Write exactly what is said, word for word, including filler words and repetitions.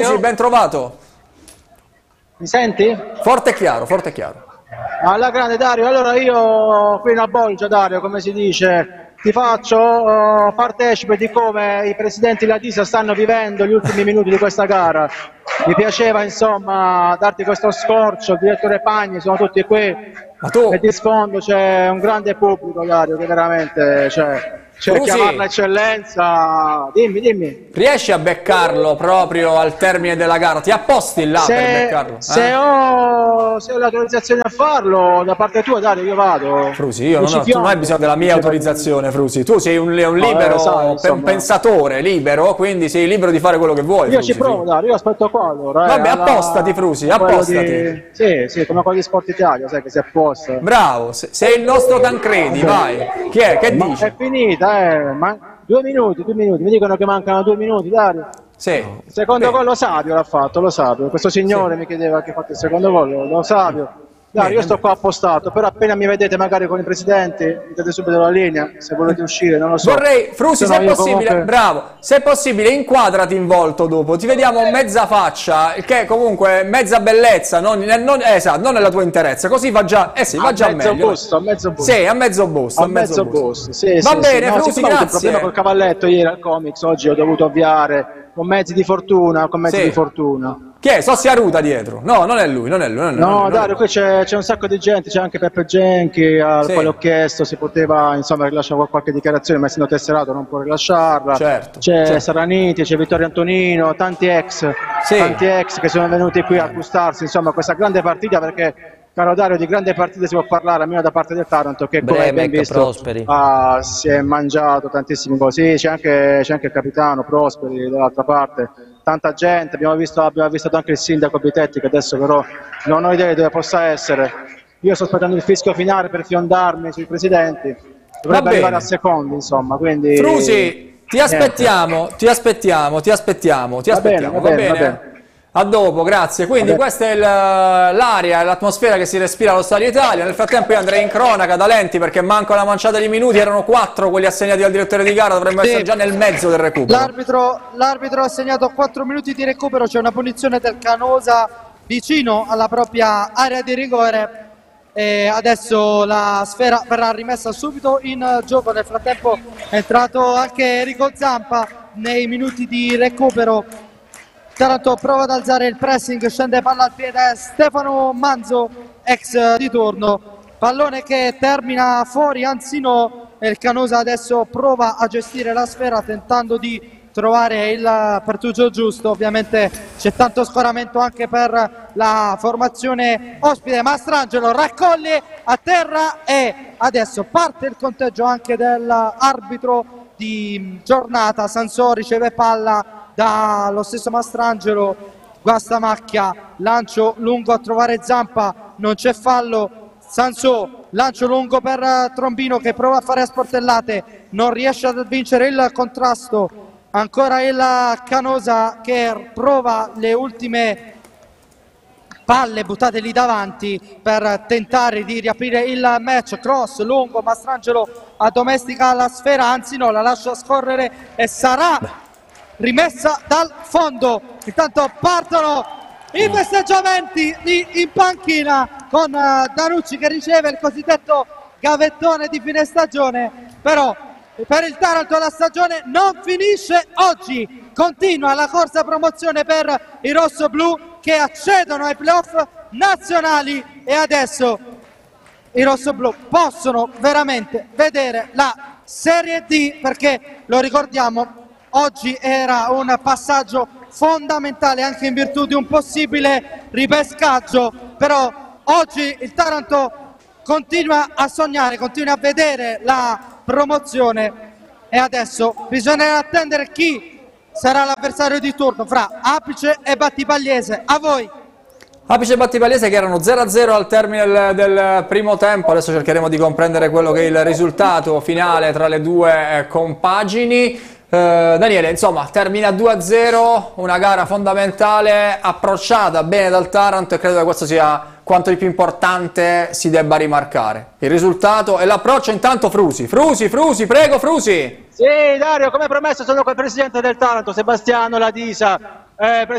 Frusi, ben trovato. Mi senti? Forte e chiaro, forte e chiaro. Alla grande Dario, allora io qui in Bolgia, Dario, come si dice, ti faccio uh, partecipe di come i presidenti Ladisa stanno vivendo gli ultimi minuti di questa gara. Mi piaceva insomma darti questo scorcio, il direttore Pagni, sono tutti qui. Ma tu... E di sfondo c'è un grande pubblico, Dario, che veramente cioè, c'è chiamarla eccellenza. Dimmi, dimmi. Riesci a beccarlo proprio al termine della gara? Ti apposti là se, per beccarlo? Eh? Se ho, se ho l'autorizzazione a farlo da parte tua, Dario, io vado. Frusi, io non, ho, tu non hai bisogno della mia autorizzazione, Frusi. Tu sei un, un libero, no, eh, sai, un pensatore libero, quindi sei libero di fare quello che vuoi. Io Frusi, ci provo, sì. Dario, io aspetto qua allora. Eh, Vabbè, alla... appostati, Frusi, appostati. Di... Sì, sì, come quello di Sport Italia, sai che si apposta. Bravo, sei il nostro Tancredi, vai. Chi è? Che Ma dici? è finita, eh. Ma... Due minuti, due minuti, mi dicono che mancano due minuti, Dario. Sì. Secondo Beh. gol lo Savio l'ha fatto, lo Savio. Questo signore sì. mi chiedeva che ha fatto il secondo gol, lo Savio. Dario, io sto qua appostato, però appena mi vedete magari con i presidenti, mi date subito la linea, se volete uscire, non lo so. Vorrei, Frusi, se, se è possibile, comunque... bravo, se è possibile inquadrati in volto dopo, ti vediamo mezza faccia, che comunque mezza bellezza, non, non, eh, esatto, non nella tua interezza, così va già, eh sì, va a già mezzo meglio. Busto, a mezzo busto. Sì, a mezzo busto. A, a mezzo busto, sì, va sì, bene, sì. No, Frusi, grazie. grazie. Il problema col cavalletto ieri al Comics, oggi ho dovuto avviare con mezzi di fortuna, con mezzi sì. di fortuna. Chi è? Sossia Ruta dietro? No, non è lui, non è lui. Non è, no, non è, Dario, qui c'è un sacco di gente, c'è anche Peppe Genchi, al sì. quale ho chiesto se poteva insomma rilasciare qualche dichiarazione, ma essendo tesserato non può rilasciarla. Certo, c'è certo. Saraniti, c'è Vittorio Antonino, tanti ex, sì. tanti ex che sono venuti qui a gustarsi insomma questa grande partita, perché caro Dario, di grande partita si può parlare almeno da parte del Taranto, che come ben visto ah, si è mangiato tantissimi cose. Sì, c'è anche, c'è anche il capitano Prosperi dall'altra parte, tanta gente, abbiamo visto, abbiamo visto anche il sindaco Bitetti, che adesso però non ho idea di dove possa essere. Io sto aspettando il fischio finale per fiondarmi sui presidenti, dovrebbe arrivare a secondi insomma, quindi... Frusi, ti aspettiamo, ti aspettiamo, ti aspettiamo, ti aspettiamo, va bene? Va bene, va bene. Va bene. A dopo, grazie. Quindi Vabbè. questa è l'aria, l'atmosfera che si respira allo Stadio Italia. Nel frattempo io andrei in cronaca da Lenti perché manca una manciata di minuti, erano quattro quelli assegnati al direttore di gara, dovremmo sì. essere già nel mezzo del recupero. L'arbitro ha assegnato quattro minuti di recupero, c'è una punizione del Canosa vicino alla propria area di rigore. E adesso la sfera verrà rimessa subito in gioco. Nel frattempo è entrato anche Enrico Zampa nei minuti di recupero. Taranto prova ad alzare il pressing, scende palla al piede Stefano Manzo, ex di turno, pallone che termina fuori, anzi no, e il Canosa adesso prova a gestire la sfera tentando di trovare il pertugio giusto. Ovviamente c'è tanto scoramento anche per la formazione ospite. Mastrangelo raccoglie a terra e adesso parte il conteggio anche dell'arbitro di giornata. Sansò riceve palla dallo stesso Mastrangelo, Guastamacchia, lancio lungo a trovare Zampa, non c'è fallo. Sansò, lancio lungo per Trombino che prova a fare a sportellate, non riesce ad vincere il contrasto. Ancora il Canosa che prova le ultime palle buttate lì davanti per tentare di riaprire il match. Cross lungo, Mastrangelo addomestica la sfera, anzi no, la lascia scorrere e sarà rimessa dal fondo. Intanto partono i festeggiamenti in panchina con Danucci che riceve il cosiddetto gavettone di fine stagione, però per il Taranto la stagione non finisce oggi, continua la corsa promozione per i rossoblù che accedono ai playoff nazionali e adesso i rossoblù possono veramente vedere la Serie D, perché lo ricordiamo oggi era un passaggio fondamentale anche in virtù di un possibile ripescaggio, però oggi il Taranto continua a sognare, continua a vedere la promozione e adesso bisognerà attendere chi sarà l'avversario di turno fra Apice e Battipagliese. A voi! Apice e Battipagliese che erano zero a zero al termine del, del primo tempo, adesso cercheremo di comprendere quello che è il risultato finale tra le due eh, compagini. Uh, Daniele, insomma, termina due a zero, una gara fondamentale, approcciata bene dal Taranto e credo che questo sia quanto di più importante si debba rimarcare. Il risultato e l'approccio. Intanto Frusi, Frusi, Frusi, prego Frusi! Sì Dario, come promesso sono col presidente del Taranto, Sebastiano Ladisa. Eh,